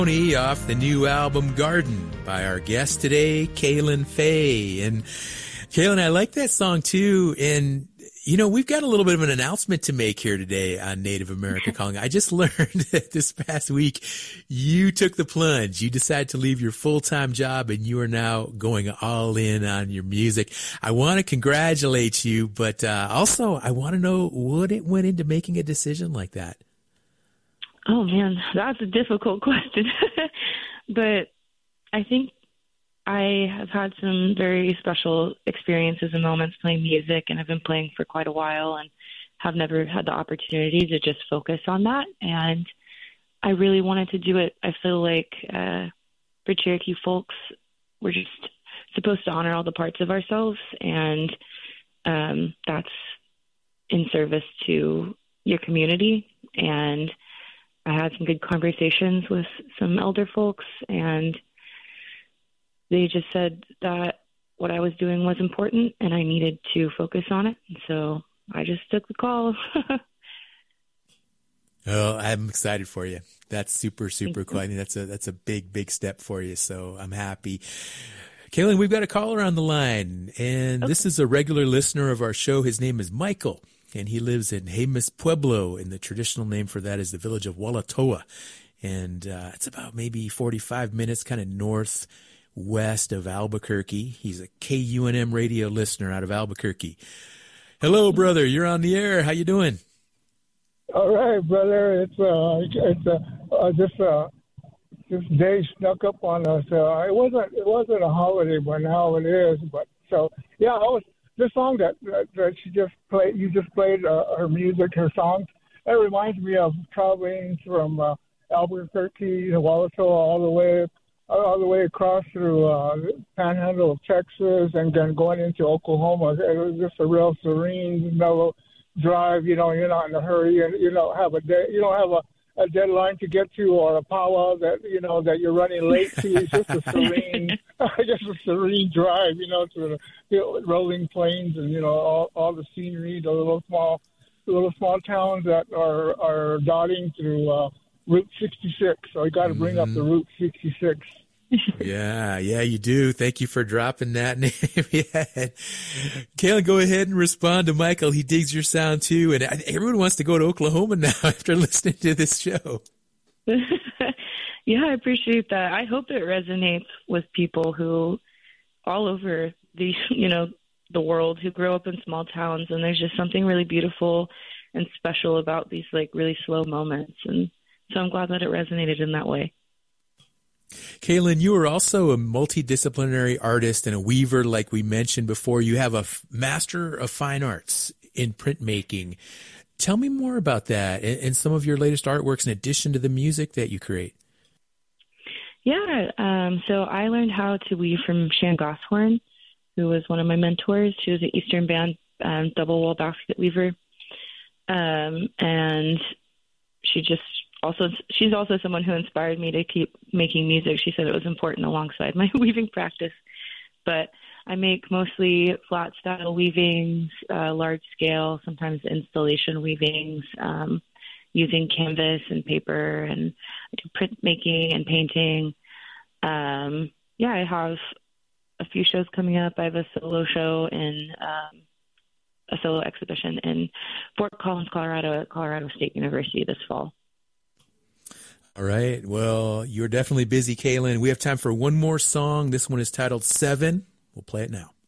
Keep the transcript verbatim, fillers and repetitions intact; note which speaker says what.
Speaker 1: Off the new album Garden by our guest today, Kaylin Fay. And Kaylin, I like that song too. And you know, we've got a little bit of an announcement to make here today on Native America Calling. I just learned that this past week you took the plunge. You decided to leave your full-time job and you are now going all in on your music. I want to congratulate you, but uh, also I want to know what it went into making a decision like that.
Speaker 2: Oh, man, that's a difficult question. But I think I have had some very special experiences and moments playing music, and I've been playing for quite a while and have never had the opportunity to just focus on that. And I really wanted to do it. I feel like uh, for Cherokee folks, we're just supposed to honor all the parts of ourselves, and um, that's in service to your community. And I had some good conversations with some elder folks, and they just said that what I was doing was important and I needed to focus on it. And so I just took the call.
Speaker 1: Oh, I'm excited for you. That's super, super cool. I mean, that's a, that's a big, big step for you. So I'm happy. Kaylin, we've got a caller on the line, and okay. This is a regular listener of our show. His name is Michael. And he lives in Jemez Pueblo, and the traditional name for that is the village of Walatoa. And uh, it's about maybe forty-five minutes kind of northwest of Albuquerque. He's a K U N M radio listener out of Albuquerque. Hello, brother. You're on the air. How you doing?
Speaker 3: All right, brother. It's uh, it's uh, uh this uh, this day snuck up on us. Uh, it wasn't it wasn't a holiday, but now it is. But so yeah, I was. The song that, that that she just played, you just played uh, her music, her songs. That reminds me of traveling from uh, Albuquerque to Walatoa all the way all the way across through uh, the Panhandle of Texas, and then going into Oklahoma. It was just a real serene, mellow drive. You know, you're not in a hurry, and you don't have a day, you don't have a a deadline to get to, or a powwow that you know that you're running late to. It's just a serene, just a serene drive, you know, through the you know, rolling plains and you know all, all the scenery, the little small, the little small towns that are are dotting through uh, Route sixty-six. So you got to bring mm-hmm. up the Route sixty-six.
Speaker 1: Yeah, yeah, you do. Thank you for dropping that name. Yeah. Kaylin, go ahead and respond to Michael. He digs your sound too. And everyone wants to go to Oklahoma now after listening to this show.
Speaker 2: Yeah, I appreciate that. I hope it resonates with people who all over the, you know, the world who grow up in small towns. And there's just something really beautiful and special about these like really slow moments. And so I'm glad that it resonated in that way.
Speaker 1: Kaylin, you are also a multidisciplinary artist and a weaver, like we mentioned before. You have a f- Master of Fine Arts in printmaking. Tell me more about that and, and some of your latest artworks in addition to the music that you create.
Speaker 2: Yeah, um, so I learned how to weave from Shan Gosshorn, who was one of my mentors. She was an Eastern Band um, double wall basket weaver, um, and she just Also, she's also someone who inspired me to keep making music. She said it was important alongside my weaving practice. But I make mostly flat style weavings, uh, large scale, sometimes installation weavings, um, using canvas and paper, and I do printmaking and painting. Um, yeah, I have a few shows coming up. I have a solo show in um, a solo exhibition in Fort Collins, Colorado, at Colorado State University this fall.
Speaker 1: All right. Well, you're definitely busy, Kaylin. We have time for one more song. This one is titled Seven. We'll play it now.